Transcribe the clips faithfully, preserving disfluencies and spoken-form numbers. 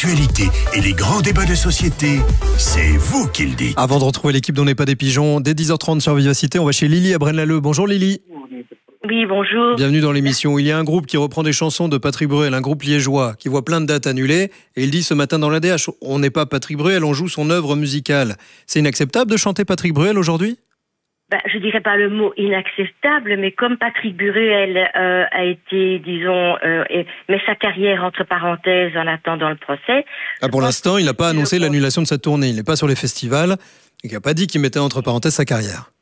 l'actualité et les grands débats de société, c'est vous qui le dites. Avant de retrouver l'équipe dont n'est pas des pigeons, dès dix heures trente sur Vivacité, on va chez Lily à Braine-l'Alleud. Bonjour Lily. Oui, bonjour. Bienvenue dans l'émission. Il y a un groupe qui reprend des chansons de Patrick Bruel, un groupe liégeois, qui voit plein de dates annulées. Et il dit ce matin dans l'A D H, on n'est pas Patrick Bruel, on joue son œuvre musicale. C'est inacceptable de chanter Patrick Bruel aujourd'hui ? Ben, je dirais pas le mot inacceptable, mais comme Patrick Bruel euh, a été, disons, euh, et, met sa carrière entre parenthèses en attendant le procès. Ah, pour l'instant, il n'a pas annoncé l'annulation de sa tournée. Il n'est pas sur les festivals. Il n'a pas dit qu'il mettait entre parenthèses sa carrière.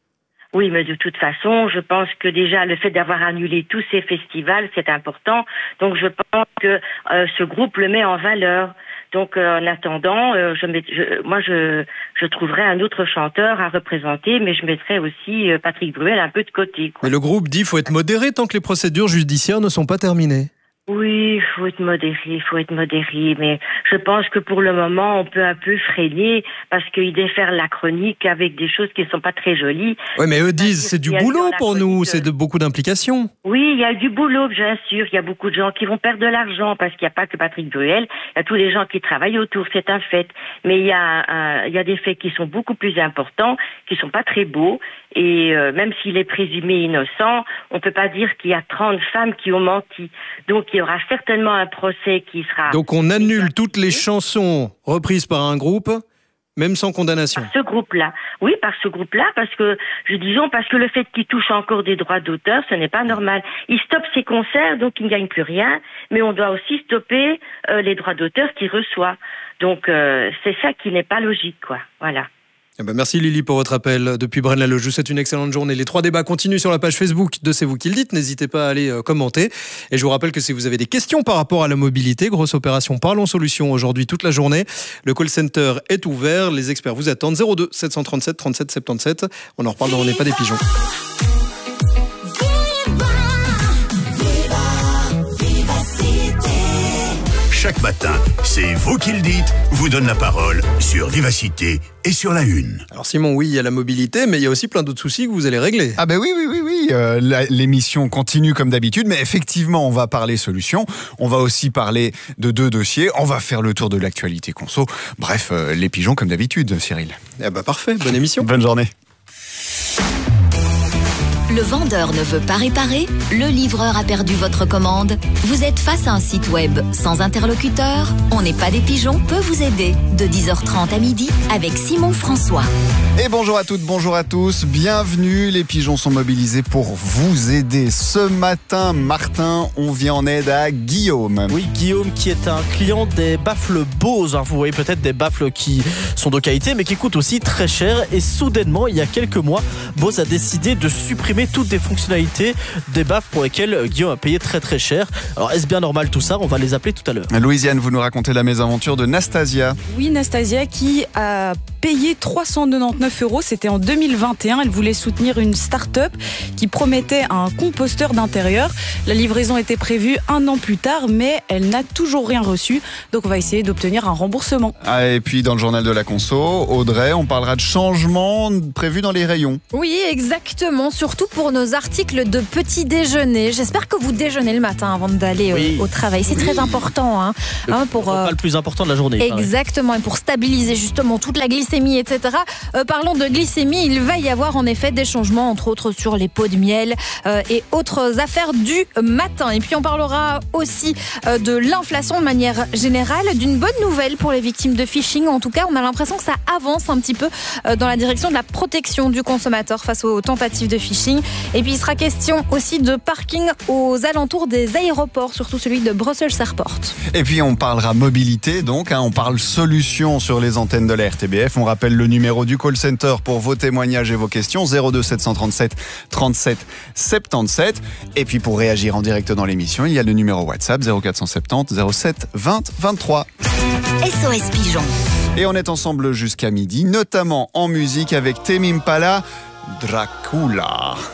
Oui, mais de toute façon, je pense que déjà le fait d'avoir annulé tous ces festivals, c'est important. Donc je pense que euh, ce groupe le met en valeur. Donc euh, en attendant, euh, je, met, je moi je je trouverais un autre chanteur à représenter, mais je mettrais aussi euh, Patrick Bruel un peu de côté, quoi. Mais le groupe dit qu'il faut être modéré tant que les procédures judiciaires ne sont pas terminées. Oui, il faut être modéré, il faut être modéré, mais je pense que pour le moment, on peut un peu freiner parce qu'ils déferlent la chronique avec des choses qui ne sont pas très jolies. Oui, mais eux disent c'est du boulot pour nous, c'est de beaucoup d'implications. Oui, il y a du boulot, bien sûr. Il y a beaucoup de gens qui vont perdre de l'argent parce qu'il n'y a pas que Patrick Bruel. Il y a tous les gens qui travaillent autour, c'est un fait. Mais il y a, un, il y a des faits qui sont beaucoup plus importants, qui sont pas très beaux. Et euh, même s'il est présumé innocent, on peut pas dire qu'il y a trente femmes qui ont menti. Donc il y aura certainement un procès qui sera... Donc on annule toutes les chansons reprises par un groupe, même sans condamnation. Par ce groupe-là. Oui, par ce groupe-là, parce que, je disons, parce que le fait qu'il touche encore des droits d'auteur, ce n'est pas normal. Il stoppe ses concerts, donc il ne gagne plus rien, mais on doit aussi stopper euh, les droits d'auteur qu'il reçoit. Donc euh, c'est ça qui n'est pas logique, quoi. Voilà. Eh ben merci Lily pour votre appel depuis Braine-l'Alleud. Je vous souhaite une excellente journée. Les trois débats continuent sur la page Facebook de C'est vous qui le dites. N'hésitez pas à aller euh, commenter. Et je vous rappelle que si vous avez des questions par rapport à la mobilité, grosse opération Parlons Solutions aujourd'hui toute la journée. Le call center est ouvert. Les experts vous attendent. zéro deux sept cent trente-sept trente-sept soixante-dix-sept. On en reparle dans On n'est pas des pigeons. Chaque matin, c'est vous qui le dites, vous donne la parole sur Vivacité et sur la Une. Alors Simon, oui, il y a la mobilité, mais il y a aussi plein d'autres soucis que vous allez régler. Ah ben oui, oui, oui, oui. Euh, la, l'émission continue comme d'habitude, mais effectivement, on va parler solutions. On va aussi parler de deux dossiers. On va faire le tour de l'actualité conso. Bref, euh, les pigeons comme d'habitude, Cyril. Eh ben parfait, bonne émission. Bonne journée. Le vendeur ne veut pas réparer, le livreur a perdu votre commande. Vous êtes face à un site web sans interlocuteur. On n'est pas des pigeons peut vous aider de dix heures trente à midi avec Simon François. Et bonjour à toutes, bonjour à tous. Bienvenue, les pigeons sont mobilisés pour vous aider. Ce matin, Martin, on vient en aide à Guillaume. Oui, Guillaume qui est un client des baffles Bose. Vous voyez peut-être des baffles qui sont de qualité mais qui coûtent aussi très cher. Et soudainement, il y a quelques mois, Bose a décidé de supprimer toutes les fonctionnalités des baffes pour lesquelles Guillaume a payé très très cher. Alors est-ce bien normal tout ça ? On va les appeler tout à l'heure. Louisiane, vous nous racontez la mésaventure de Nastasia. Oui, Nastasia qui a payé trois cent quatre-vingt-dix-neuf euros, c'était en deux mille vingt et un. Elle voulait soutenir une start-up qui promettait un composteur d'intérieur. La livraison était prévue un an plus tard, mais elle n'a toujours rien reçu. Donc on va essayer d'obtenir un remboursement. Ah, et puis dans le journal de la conso, Audrey, on parlera de changements prévus dans les rayons. Oui, exactement, surtout pour nos articles de petit déjeuner. J'espère que vous déjeunez le matin avant d'aller oui. au, au travail. C'est oui. très important. Hein, le, hein, pour, euh, pas le plus important de la journée. Exactement, et pour stabiliser justement toute la glycémie, et cetera. Euh, parlons de glycémie, il va y avoir en effet des changements, entre autres sur les pots de miel euh, et autres affaires du matin. Et puis on parlera aussi euh, de l'inflation de manière générale, d'une bonne nouvelle pour les victimes de phishing. En tout cas, on a l'impression que ça avance un petit peu euh, dans la direction de la protection du consommateur face aux tentatives de phishing. Et puis il sera question aussi de parking aux alentours des aéroports, surtout celui de Brussels Airport. Et puis on parlera mobilité, donc hein, on parle solutions sur les antennes de la R T B F. On rappelle le numéro du call center pour vos témoignages et vos questions, zéro deux sept cent trente-sept trente-sept soixante-dix-sept. Et puis pour réagir en direct dans l'émission, il y a le numéro WhatsApp zéro quatre cent soixante-dix zéro sept vingt vingt-trois. S O S Pigeon. Et on est ensemble jusqu'à midi, notamment en musique avec Tame Impala, Dracula.